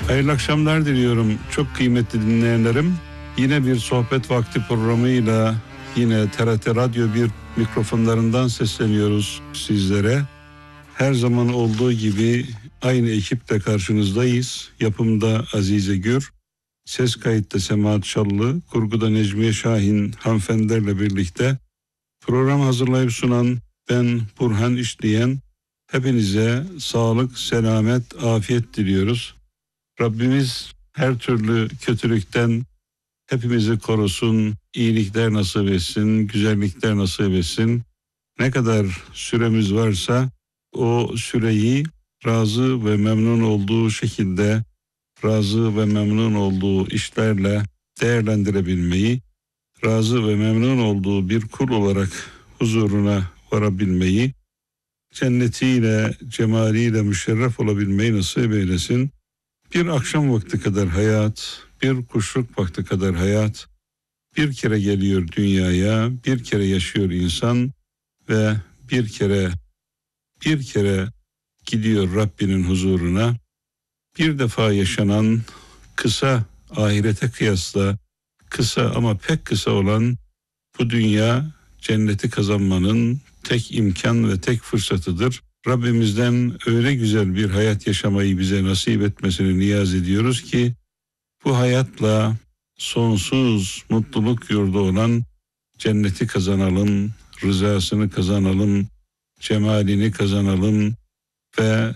Hayırlı akşamlar diliyorum çok kıymetli dinleyenlerim. Yine bir sohbet vakti programıyla yine TRT Radyo 1 mikrofonlarından sesleniyoruz sizlere. Her zaman olduğu gibi aynı ekiple karşınızdayız. Yapımda Azize Gür, ses kayıtta Semahat Çallı, kurguda Necmiye Şahin hanımefendilerle birlikte program hazırlayıp sunan ben Burhan İşleyen. Hepinize sağlık, selamet, afiyet diliyoruz. Rabbimiz her türlü kötülükten hepimizi korusun, iyilikler nasip etsin, güzellikler nasip etsin. Ne kadar süremiz varsa o süreyi razı ve memnun olduğu şekilde, razı ve memnun olduğu işlerle değerlendirebilmeyi, razı ve memnun olduğu bir kul olarak huzuruna varabilmeyi, cennetiyle, cemaliyle müşerref olabilmeyi nasip eylesin. Bir akşam vakti kadar hayat, bir kuşluk vakti kadar hayat, bir kere geliyor dünyaya, bir kere yaşıyor insan ve bir kere gidiyor Rabbinin huzuruna. Bir defa yaşanan kısa, ahirete kıyasla kısa ama pek kısa olan bu dünya cenneti kazanmanın tek imkan ve tek fırsatıdır. Rabbimizden öyle güzel bir hayat yaşamayı bize nasip etmesini niyaz ediyoruz ki bu hayatla sonsuz mutluluk yurdu olan cenneti kazanalım, rızasını kazanalım, cemalini kazanalım ve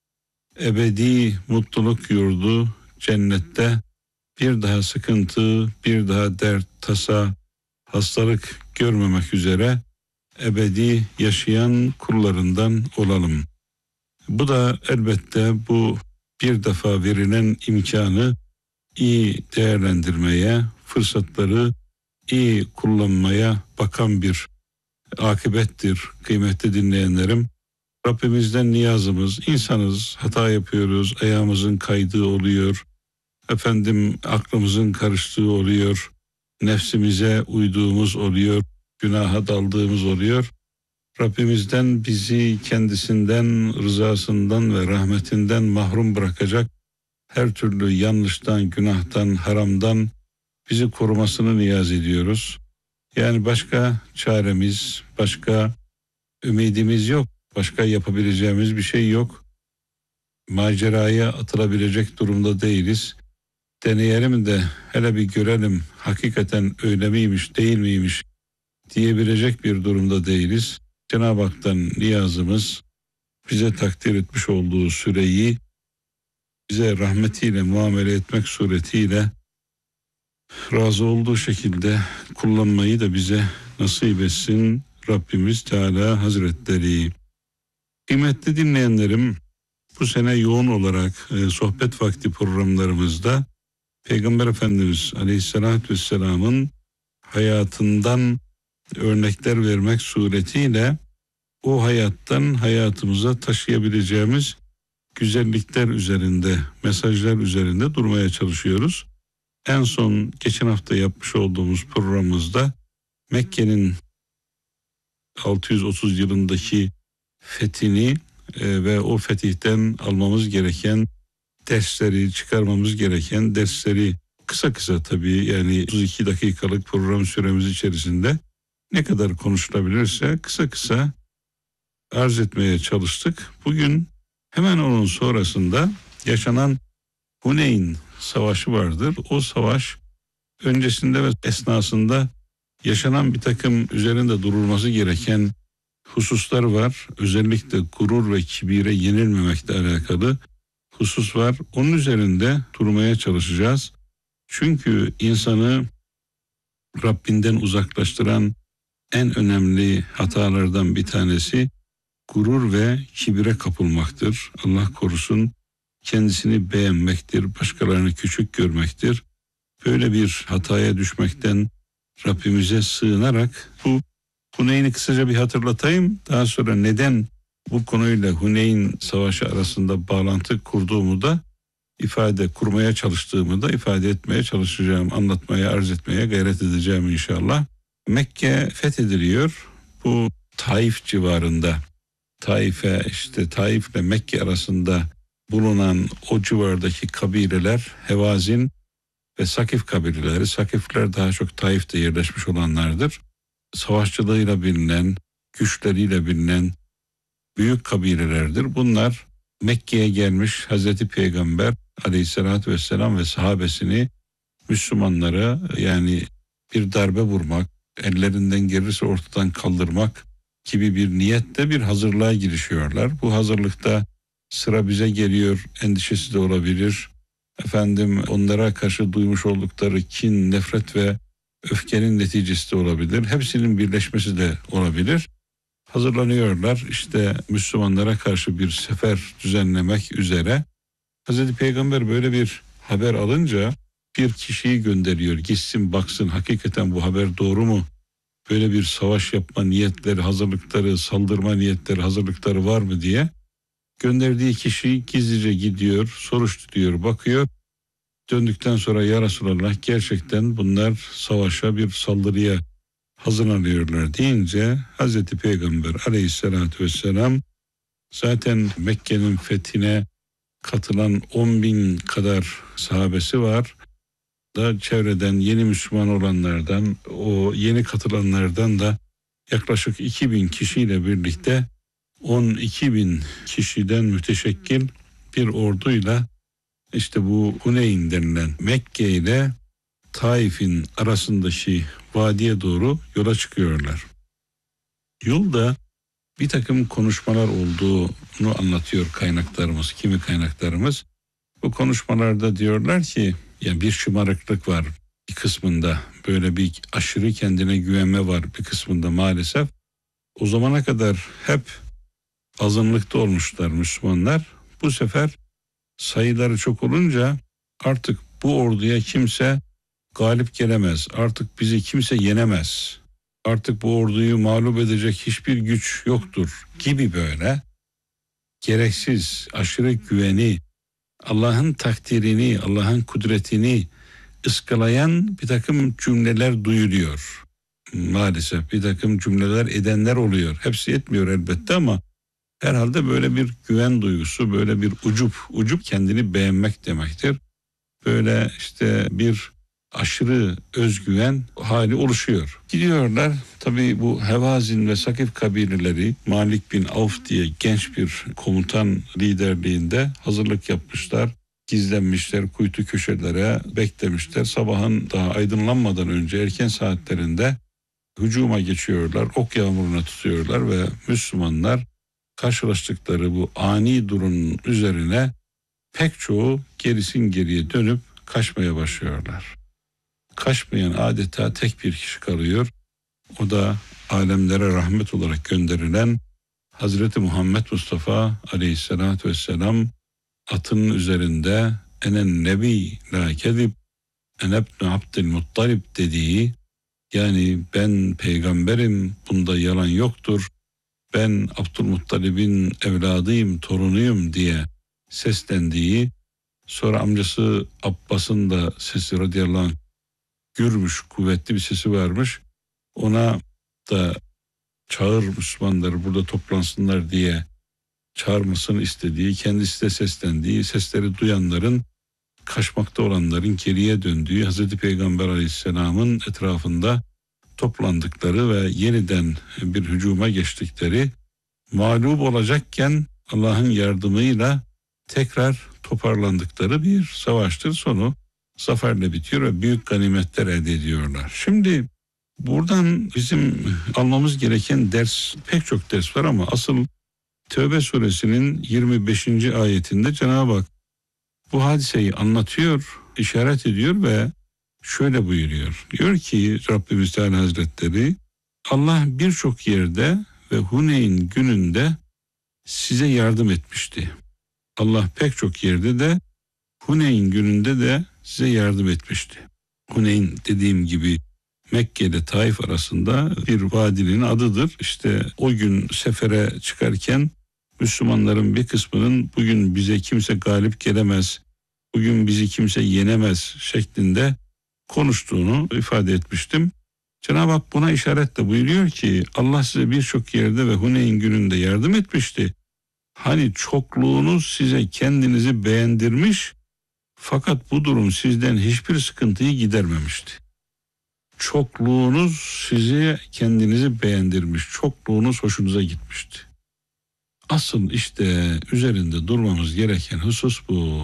ebedi mutluluk yurdu cennette bir daha sıkıntı, bir daha dert, tasa, hastalık görmemek üzere ebedi yaşayan kullarından olalım. Bu da elbette bu bir defa verilen imkanı iyi değerlendirmeye, fırsatları iyi kullanmaya bakan bir akıbettir kıymetli dinleyenlerim. Rabbimizden niyazımız, insanız, hata yapıyoruz, ayağımızın kaydığı oluyor, aklımızın karıştığı oluyor, nefsimize uyduğumuz oluyor, günaha daldığımız oluyor. Rabbimizden bizi kendisinden, rızasından ve rahmetinden mahrum bırakacak her türlü yanlıştan, günahtan, haramdan bizi korumasını niyaz ediyoruz. Yani başka çaremiz, başka ümidimiz yok, başka yapabileceğimiz bir şey yok. Maceraya atılabilecek durumda değiliz. Deneyelim de hele bir görelim hakikaten öyle miymiş, değil miymiş diyebilecek bir durumda değiliz. Cenab-ı Hak'tan niyazımız bize takdir etmiş olduğu süreyi bize rahmetiyle muamele etmek suretiyle razı olduğu şekilde kullanmayı da bize nasip etsin Rabbimiz Teala Hazretleri. Kıymetli dinleyenlerim, bu sene yoğun olarak sohbet vakti programlarımızda Peygamber Efendimiz Aleyhisselatü Vesselam'ın hayatından örnekler vermek suretiyle o hayattan hayatımıza taşıyabileceğimiz güzellikler üzerinde, mesajlar üzerinde durmaya çalışıyoruz. En son geçen hafta yapmış olduğumuz programımızda Mekke'nin 630 yılındaki fethini ve o fetihten almamız gereken dersleri, çıkarmamız gereken dersleri kısa tabii, yani 32 dakikalık program süremiz içerisinde ne kadar konuşulabilirse kısa arz etmeye çalıştık. Bugün hemen onun sonrasında yaşanan Huneyn Savaşı vardır. O savaş öncesinde ve esnasında yaşanan bir takım üzerinde durulması gereken hususlar var. Özellikle gurur ve kibire yenilmemekle alakalı husus var. Onun üzerinde durmaya çalışacağız. Çünkü insanı Rabbinden uzaklaştıran en önemli hatalardan bir tanesi gurur ve kibire kapılmaktır. Allah korusun, kendisini beğenmektir, başkalarını küçük görmektir. Böyle bir hataya düşmekten Rabbimize sığınarak bu Huneyn'i kısaca bir hatırlatayım. Daha sonra neden bu konuyla Huneyn Savaşı arasında bağlantı kurduğumu da kurmaya çalıştığımı da ifade etmeye çalışacağım, anlatmaya, arz etmeye gayret edeceğim inşallah. Mekke fethediliyor. Bu Taif civarında, Taif ile Mekke arasında bulunan o civardaki kabileler Hevazin ve Sakif kabileleri. Sakifler daha çok Taif'te yerleşmiş olanlardır. Savaşçılığıyla bilinen, güçleriyle bilinen büyük kabilelerdir. Bunlar Mekke'ye gelmiş Hazreti Peygamber Aleyhisselatü Vesselam ve sahabesini, Müslümanlara yani bir darbe vurmak, ellerinden gelirse ortadan kaldırmak gibi bir niyetle bir hazırlığa girişiyorlar. Bu hazırlıkta sıra bize geliyor endişesi de olabilir. Efendim, onlara karşı duymuş oldukları kin, nefret ve öfkenin neticesi de olabilir. Hepsinin birleşmesi de olabilir. Hazırlanıyorlar işte Müslümanlara karşı bir sefer düzenlemek üzere. Hazreti Peygamber böyle bir haber alınca bir kişiyi gönderiyor. Gitsin baksın hakikaten bu haber doğru mu? Böyle bir savaş yapma niyetleri, hazırlıkları, saldırma niyetleri, hazırlıkları var mı diye. Gönderdiği kişi gizlice gidiyor, soruşturuyor, bakıyor. Döndükten sonra ya Resulallah gerçekten bunlar savaşa, bir saldırıya hazırlanıyorlar deyince Hazreti Peygamber Aleyhisselatü Vesselam zaten Mekke'nin fethine katılan 10.000 kadar sahabesi var. Da çevreden yeni Müslüman olanlardan, o yeni katılanlardan da yaklaşık 2.000 kişiyle birlikte 12.000 kişiden müteşekkil bir orduyla işte bu Huneyn denilen Mekke ile Taif'in arasındaki vadiye doğru yola çıkıyorlar. Yolda bir takım konuşmalar olduğunu anlatıyor kaynaklarımız, kimi kaynaklarımız. Bu konuşmalarda diyorlar ki yani bir şımarıklık var bir kısmında, böyle bir aşırı kendine güvenme var bir kısmında maalesef. O zamana kadar hep azınlıkta olmuşlar Müslümanlar. Bu sefer sayıları çok olunca artık bu orduya kimse galip gelemez. Artık bizi kimse yenemez. Artık bu orduyu mağlup edecek hiçbir güç yoktur gibi böyle gereksiz, aşırı güveni, Allah'ın takdirini, Allah'ın kudretini ıskalayan bir takım cümleler duyuluyor. Maalesef bir takım cümleler edenler oluyor. Hepsi etmiyor elbette ama herhalde böyle bir güven duygusu, böyle bir ucup kendini beğenmek demektir. Böyle işte bir aşırı özgüven hali oluşuyor. Gidiyorlar tabii bu Hevazin ve Sakif kabileleri Malik bin Avf diye genç bir komutan liderliğinde hazırlık yapmışlar. Gizlenmişler, kuytu köşelere beklemişler. Sabahın daha aydınlanmadan önce erken saatlerinde hücuma geçiyorlar. Ok yağmuruna tutuyorlar ve Müslümanlar karşılaştıkları bu ani durumun üzerine pek çoğu gerisin geriye dönüp kaçmaya başlıyorlar. Kaçmayan adeta tek bir kişi kalıyor. O da alemlere rahmet olarak gönderilen Hazreti Muhammed Mustafa Aleyhisselatü Vesselam atının üzerinde enen nebi la kezib enebne Abdülmuttalib dediği, yani ben peygamberim, bunda yalan yoktur, ben Abdülmuttalib'in evladıyım, torunuyum diye seslendiği, sonra amcası Abbas'ın da sesi radıyallahu anh gürmüş, kuvvetli bir sesi varmış. Ona da çağır Müslümanları burada toplansınlar diye çağırmasını istediği, kendisi de seslendiği, sesleri duyanların, kaçmakta olanların geriye döndüğü, Hazreti Peygamber Aleyhisselam'ın etrafında toplandıkları ve yeniden bir hücuma geçtikleri, mağlup olacakken Allah'ın yardımıyla tekrar toparlandıkları bir savaştır. Sonu zaferle bitiyor ve büyük ganimetler elde ediyorlar. Şimdi buradan bizim almamız gereken ders, pek çok ders var ama asıl Tevbe suresinin 25. ayetinde Cenab-ı Hak bu hadiseyi anlatıyor, işaret ediyor ve şöyle buyuruyor. Diyor ki Rabbimiz Teala Hazretleri, Allah birçok yerde ve Huneyn gününde size yardım etmişti. Allah pek çok yerde de Huneyn gününde de size yardım etmişti. Huneyn dediğim gibi Mekke ile Taif arasında bir vadinin adıdır. İşte o gün sefere çıkarken Müslümanların bir kısmının bugün bize kimse galip gelemez, bugün bizi kimse yenemez şeklinde konuştuğunu ifade etmiştim. Cenab-ı Hak buna işaretle buyuruyor ki Allah size birçok yerde ve Huneyn gününde yardım etmişti. Hani çokluğunuz size kendinizi beğendirmiş, fakat bu durum sizden hiçbir sıkıntıyı gidermemişti. Çokluğunuz sizi kendinizi beğendirmiş, çokluğunuz hoşunuza gitmişti. Asıl işte üzerinde durmamız gereken husus bu.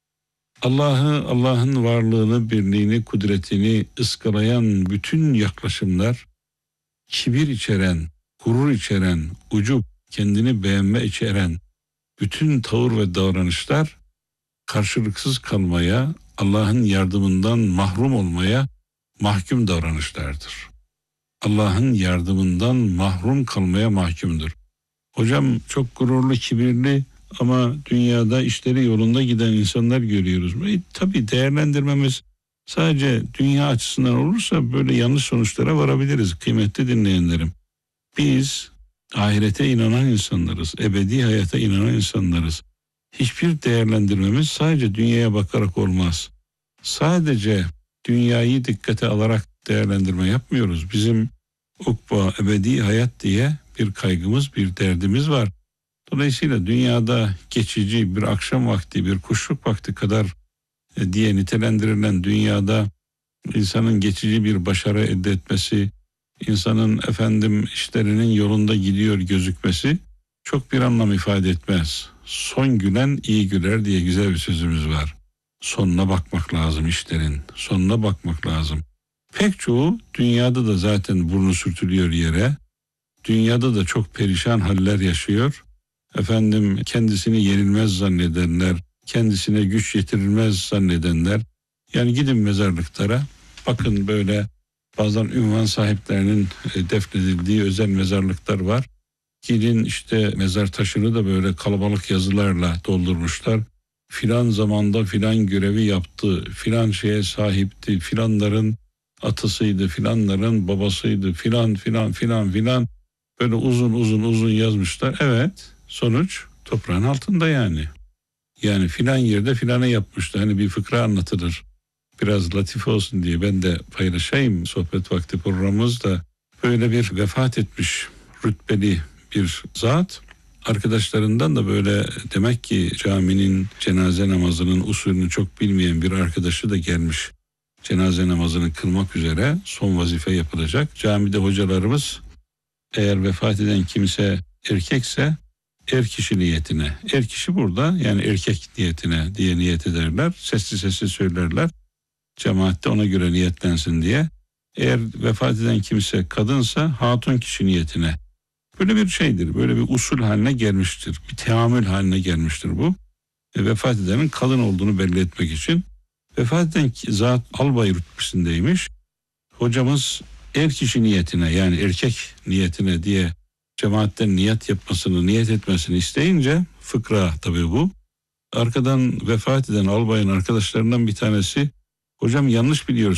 Allah'ın varlığını, birliğini, kudretini ıskalayan bütün yaklaşımlar, kibir içeren, gurur içeren, ucup, kendini beğenme içeren bütün tavır ve davranışlar karşılıksız kalmaya, Allah'ın yardımından mahrum olmaya mahkum davranışlardır. Allah'ın yardımından mahrum kalmaya mahkumdur. Hocam çok gururlu, kibirli ama dünyada işleri yolunda giden insanlar görüyoruz. Tabii değerlendirmemiz sadece dünya açısından olursa böyle yanlış sonuçlara varabiliriz kıymetli dinleyenlerim. Biz ahirete inanan insanlarız, ebedi hayata inanan insanlarız. Hiçbir değerlendirmemiz sadece dünyaya bakarak olmaz. Sadece dünyayı dikkate alarak değerlendirme yapmıyoruz. Bizim ukba, ebedi hayat diye bir kaygımız, bir derdimiz var. Dolayısıyla dünyada geçici bir akşam vakti, bir kuşluk vakti kadar diye nitelendirilen dünyada insanın geçici bir başarı elde etmesi, insanın işlerinin yolunda gidiyor gözükmesi çok bir anlam ifade etmez. Son gülen iyi güler diye güzel bir sözümüz var. Sonuna bakmak lazım işlerin, sonuna bakmak lazım. Pek çoğu dünyada da zaten burnu sürtülüyor yere. Dünyada da çok perişan haller yaşıyor. Kendisini yenilmez zannedenler, kendisine güç yetirilmez zannedenler. Yani gidin mezarlıklara, bakın böyle bazen ünvan sahiplerinin defnedildiği özel mezarlıklar var. Gidin işte mezar taşını da böyle kalabalık yazılarla doldurmuşlar. Filan zamanda filan görevi yaptı, filan şeye sahipti, filanların atasıydı, filanların babasıydı, filan böyle uzun yazmışlar. Evet, sonuç toprağın altında yani. Yani filan yerde filana yapmıştı. Hani bir fıkra anlatılır. Biraz latife olsun diye ben de paylaşayım. Sohbet vakti programımızda böyle bir vefat etmiş rütbeli bir zat. Arkadaşlarından da böyle demek ki caminin cenaze namazının usulünü çok bilmeyen bir arkadaşı da gelmiş. Cenaze namazını kılmak üzere son vazife yapılacak. Camide hocalarımız eğer vefat eden kimse erkekse er kişi niyetine, er kişi burada yani erkek niyetine diye niyet ederler. Sessiz söylerler. Cemaatte ona göre niyetlensin diye. Eğer vefat eden kimse kadınsa hatun kişi niyetine. Böyle bir şeydir. Böyle bir usul haline gelmiştir. Bir teamül haline gelmiştir bu. Vefat edenin kadın olduğunu belli etmek için. Vefat eden zat albay rütbesindeymiş. Hocamız er kişi niyetine yani erkek niyetine diye cemaatten niyet etmesini isteyince fıkra tabii bu. Arkadan vefat eden albayın arkadaşlarından bir tanesi hocam yanlış biliyorsun.